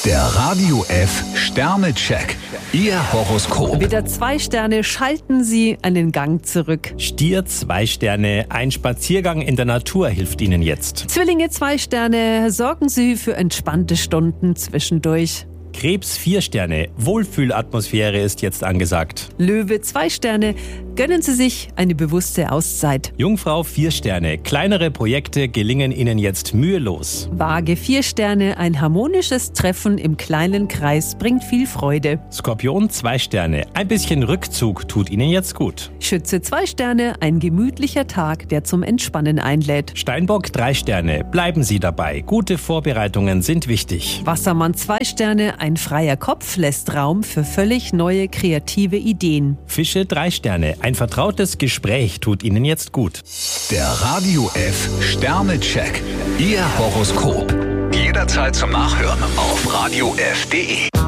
Der Radio F Sternecheck. Ihr Horoskop. Widder 2 Sterne, schalten Sie einen Gang zurück. Stier 2 Sterne, ein Spaziergang in der Natur hilft Ihnen jetzt. Zwillinge 2 Sterne, sorgen Sie für entspannte Stunden zwischendurch. Krebs 4 Sterne, Wohlfühlatmosphäre ist jetzt angesagt. Löwe 2 Sterne, gönnen Sie sich eine bewusste Auszeit. Jungfrau 4 Sterne, kleinere Projekte gelingen Ihnen jetzt mühelos. Waage 4 Sterne, ein harmonisches Treffen im kleinen Kreis bringt viel Freude. Skorpion 2 Sterne, ein bisschen Rückzug tut Ihnen jetzt gut. Schütze 2 Sterne, ein gemütlicher Tag, der zum Entspannen einlädt. Steinbock 3 Sterne, bleiben Sie dabei, gute Vorbereitungen sind wichtig. Wassermann 2 Sterne, ein freier Kopf lässt Raum für völlig neue kreative Ideen. Fische 3 Sterne, ein vertrautes Gespräch tut Ihnen jetzt gut. Der Radio F Sternecheck. Ihr Horoskop. Jederzeit zum Nachhören auf radiof.de.